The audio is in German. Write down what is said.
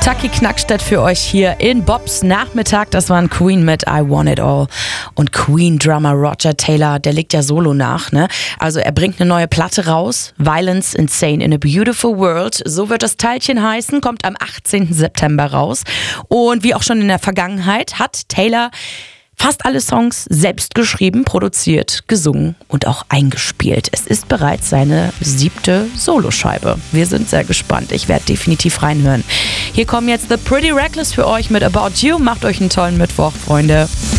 Taki Knackstedt für euch hier in Bobs Nachmittag. Das waren Queen mit I Want It All. Und Queen-Drummer Roger Taylor, der legt ja solo nach, ne? Also er bringt eine neue Platte raus. Violence Insane in a Beautiful World. So wird das Teilchen heißen. Kommt am 18. September raus. Und wie auch schon in der Vergangenheit hat Taylor fast alle Songs selbst geschrieben, produziert, gesungen und auch eingespielt. Es ist bereits seine 7. Soloscheibe. Wir sind sehr gespannt. Ich werde definitiv reinhören. Hier kommen jetzt The Pretty Reckless für euch mit About You. Macht euch einen tollen Mittwoch, Freunde.